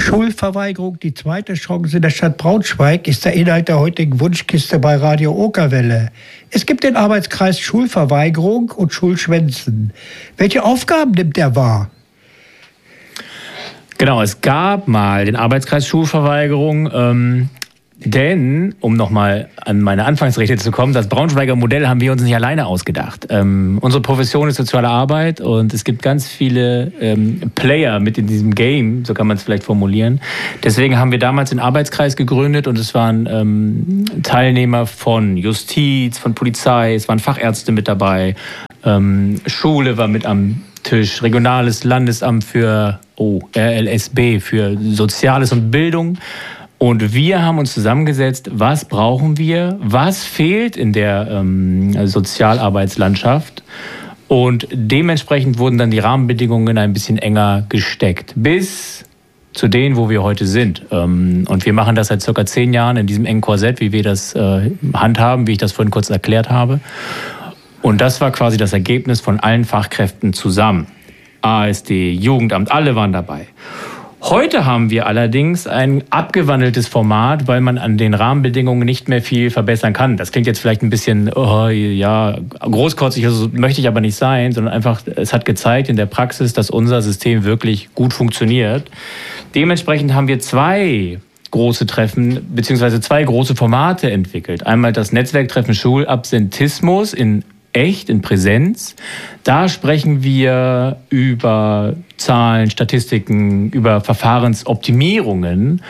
Schulverweigerung, die zweite Chance in der Stadt Braunschweig, ist der Inhalt der heutigen Wunschkiste bei Radio Okerwelle. Es gibt den Arbeitskreis Schulverweigerung und Schulschwänzen. Welche Aufgaben nimmt er wahr? Genau, es gab mal den Arbeitskreis Schulverweigerung, denn, um nochmal an meine Anfangsrede zu kommen, das Braunschweiger Modell haben wir uns nicht alleine ausgedacht. Unsere Profession ist soziale Arbeit und es gibt ganz viele Player mit in diesem Game, so kann man es vielleicht formulieren. Deswegen haben wir damals den Arbeitskreis gegründet und es waren Teilnehmer von Justiz, von Polizei, es waren Fachärzte mit dabei, Schule war mit am Tisch, Regionales Landesamt für RLSB, für Soziales und Bildung. Und wir haben uns zusammengesetzt, was brauchen wir, was fehlt in der Sozialarbeitslandschaft. Und dementsprechend wurden dann die Rahmenbedingungen ein bisschen enger gesteckt, bis zu denen, wo wir heute sind. Und wir machen das seit ca. 10 Jahren in diesem engen Korsett, wie wir das handhaben, wie ich das vorhin kurz erklärt habe. Und das war quasi das Ergebnis von allen Fachkräften zusammen. ASD, Jugendamt, alle waren dabei. Heute haben wir allerdings ein abgewandeltes Format, weil man an den Rahmenbedingungen nicht mehr viel verbessern kann. Das klingt jetzt vielleicht ein bisschen großkotzig, also möchte ich aber nicht sein, sondern einfach, es hat gezeigt in der Praxis, dass unser System wirklich gut funktioniert. Dementsprechend haben wir 2 große Treffen bzw. 2 große Formate entwickelt. Einmal das Netzwerktreffen Schulabsentismus in Präsenz. Da sprechen wir über Zahlen, Statistiken, über Verfahrensoptimierungen.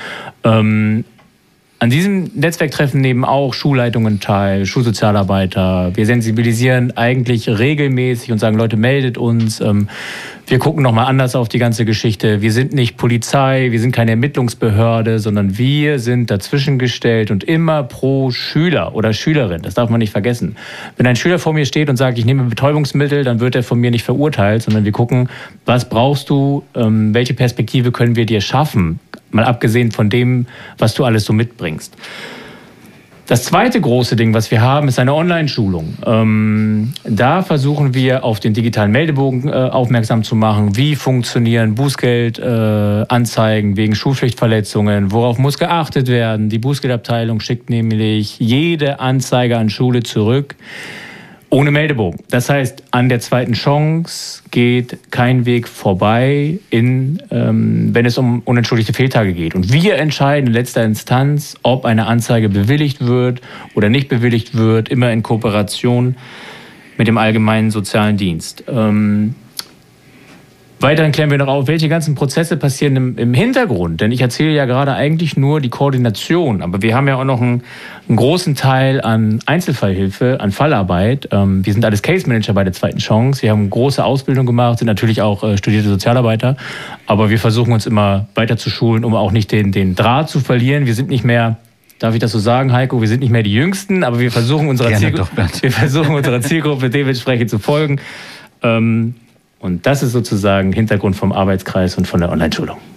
An diesem Netzwerktreffen nehmen auch Schulleitungen teil, Schulsozialarbeiter. Wir sensibilisieren eigentlich regelmäßig und sagen, Leute, meldet uns. Wir gucken nochmal anders auf die ganze Geschichte. Wir sind nicht Polizei, wir sind keine Ermittlungsbehörde, sondern wir sind dazwischen gestellt und immer pro Schüler oder Schülerin. Das darf man nicht vergessen. Wenn ein Schüler vor mir steht und sagt, ich nehme Betäubungsmittel, dann wird er von mir nicht verurteilt, sondern wir gucken, was brauchst du, welche Perspektive können wir dir schaffen? Mal abgesehen von dem, was du alles so mitbringst. Das zweite große Ding, was wir haben, ist eine Online-Schulung. Da versuchen wir, auf den digitalen Meldebogen aufmerksam zu machen. Wie funktionieren Bußgeldanzeigen wegen Schulpflichtverletzungen? Worauf muss geachtet werden? Die Bußgeldabteilung schickt nämlich jede Anzeige an Schule zurück. Ohne Meldebogen. Das heißt, an der zweiten Chance geht kein Weg vorbei, wenn es um unentschuldigte Fehltage geht. Und wir entscheiden in letzter Instanz, ob eine Anzeige bewilligt wird oder nicht bewilligt wird, immer in Kooperation mit dem allgemeinen sozialen Dienst. Weiterhin klären wir noch auf, welche ganzen Prozesse passieren im Hintergrund. Denn ich erzähle ja gerade eigentlich nur die Koordination. Aber wir haben ja auch noch einen großen Teil an Einzelfallhilfe, an Fallarbeit. Wir sind alles Case Manager bei der zweiten Chance. Wir haben große Ausbildung gemacht, sind natürlich auch studierte Sozialarbeiter. Aber wir versuchen uns immer weiter zu schulen, um auch nicht den Draht zu verlieren. Wir sind nicht mehr, darf ich das so sagen, Heiko, wir sind nicht mehr die Jüngsten, aber wir versuchen unserer Zielgruppe dementsprechend zu folgen. Und das ist sozusagen Hintergrund vom Arbeitskreis und von der Online-Schulung.